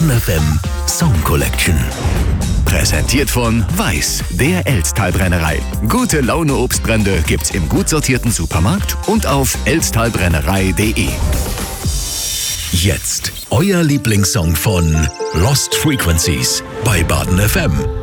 Baden FM Song Collection. Präsentiert von Weiß, der Elsttalbrennerei. Gute Laune Obstbrände gibt's im gut sortierten Supermarkt und auf elsttalbrennerei.de. Jetzt euer Lieblingssong von Lost Frequencies bei Baden FM.